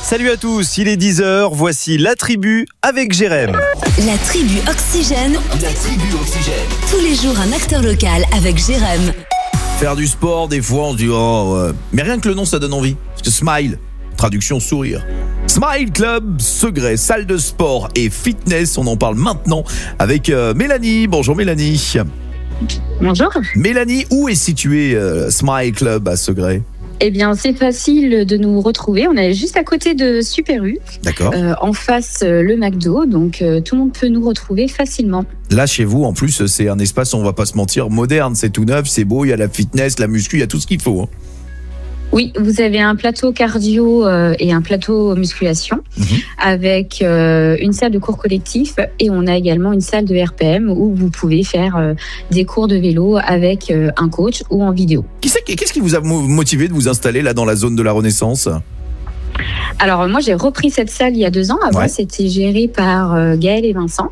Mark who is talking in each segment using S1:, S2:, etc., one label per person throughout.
S1: Salut à tous, il est 10h, voici la tribu avec Jérém.
S2: La tribu Oxygène.
S3: La tribu Oxygène.
S2: Tous les jours un acteur local avec Jérém.
S1: Faire du sport, des fois on se dit mais rien que le nom ça donne envie. Parce que Smile, traduction sourire. Smile Club, Segré, salle de sport et fitness, on en parle maintenant avec Mélanie. Bonjour Mélanie.
S4: Bonjour.
S1: Mélanie, où est situé Smile Club à Segré ?
S4: Eh bien, c'est facile de nous retrouver. On est juste à côté de Super U.
S1: D'accord.
S4: En face, le McDo. Donc, tout le monde peut nous retrouver facilement.
S1: Là, chez vous, en plus, c'est un espace, on va pas se mentir, moderne. C'est tout neuf, c'est beau, il y a la fitness, la muscu, il y a tout ce qu'il faut.
S4: Oui, vous avez un plateau cardio et un plateau musculation avec une salle de cours collectif et on a également une salle de RPM où vous pouvez faire des cours de vélo avec un coach ou en vidéo.
S1: Qu'est-ce qui vous a motivé de vous installer là dans la zone de la Renaissance ?
S4: Alors moi j'ai repris cette salle il y a 2 ans. Avant c'était géré par Gaël et Vincent.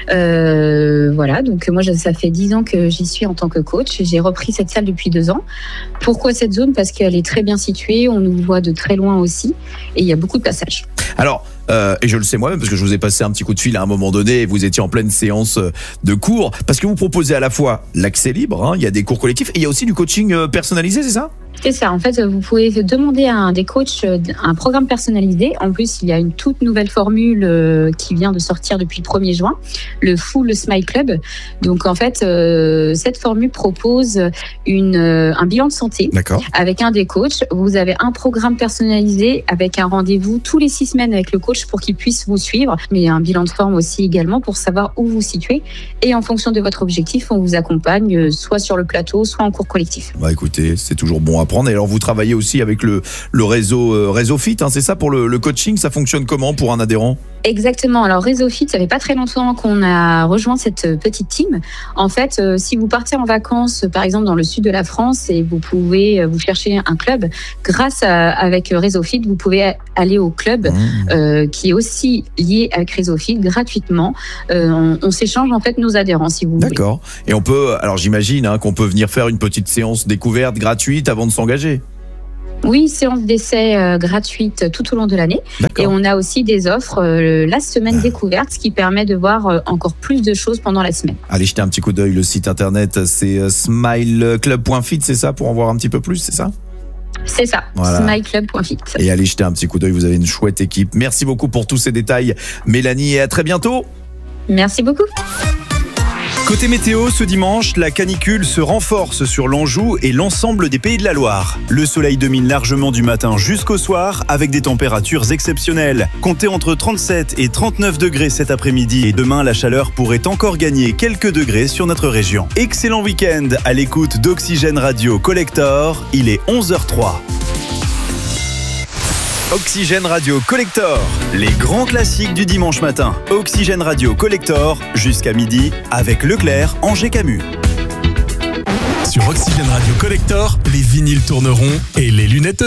S4: Voilà, donc moi ça fait 10 ans que j'y suis en tant que coach. J'ai repris cette salle depuis 2 ans. Pourquoi cette zone ? Parce qu'elle est très bien située, on nous voit de très loin aussi et il y a beaucoup de passages.
S1: Alors, et je le sais moi-même parce que je vous ai passé un petit coup de fil à un moment donné et vous étiez en pleine séance de cours parce que vous proposez à la fois l'accès libre, il y a des cours collectifs et il y a aussi du coaching personnalisé, c'est ça ?
S4: C'est ça, en fait, vous pouvez demander à un des coachs un programme personnalisé. En plus, il y a une toute nouvelle formule qui vient de sortir depuis le 1er juin, le Full Smile Club. Donc, en fait, cette formule propose un bilan de santé.
S1: D'accord.
S4: Avec un des coachs. Vous avez un programme personnalisé avec un rendez-vous tous les 6 semaines avec le coach pour qu'il puisse vous suivre, mais un bilan de forme aussi également pour savoir où vous vous situez. Et en fonction de votre objectif, on vous accompagne soit sur le plateau, soit en cours collectif. Bah
S1: écoutez, c'est toujours bon à prendre. Et alors vous travaillez aussi avec le réseau Fit, c'est ça pour le coaching, ça fonctionne comment pour un adhérent ?
S4: Exactement. Alors Réseau Fit, ça fait pas très longtemps qu'on a rejoint cette petite team. En fait, si vous partez en vacances, par exemple dans le sud de la France, et vous pouvez vous chercher un club, avec Réseau Fit, vous pouvez aller au club qui est aussi lié avec Réseau Fit gratuitement. On s'échange en fait nos adhérents si vous voulez. D'accord.
S1: Et on peut, alors j'imagine qu'on peut venir faire une petite séance découverte gratuite avant de s'engager.
S4: Oui, séance d'essai gratuite tout au long de l'année. D'accord. Et on a aussi des offres la semaine découverte, ce qui permet de voir encore plus de choses pendant la semaine. Allez
S1: jeter un petit coup d'œil, le site internet c'est smileclub.fit, c'est ça, pour en voir un petit peu plus, c'est ça ?
S4: C'est ça, voilà. Smileclub.fit.
S1: Et allez jeter un petit coup d'œil, vous avez une chouette équipe. Merci beaucoup pour tous ces détails, Mélanie, et à très bientôt.
S4: Merci beaucoup.
S5: Côté météo, ce dimanche, la canicule se renforce sur l'Anjou et l'ensemble des Pays de la Loire. Le soleil domine largement du matin jusqu'au soir avec des températures exceptionnelles. Comptez entre 37 et 39 degrés cet après-midi et demain, la chaleur pourrait encore gagner quelques degrés sur notre région. Excellent week-end à l'écoute d'Oxygène Radio Collector, il est 11h03. Oxygène Radio Collector, les grands classiques du dimanche matin. Oxygène Radio Collector, jusqu'à midi, avec Leclerc, Angers Camus.
S6: Sur Oxygène Radio Collector, les vinyles tourneront et les lunettes